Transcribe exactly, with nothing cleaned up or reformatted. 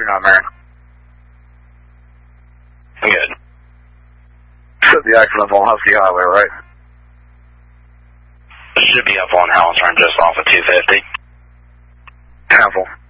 you're not, Marion? Good. Should be accident on Husky Highway, right? It should be up on House Run just off of two fifty. Cancel.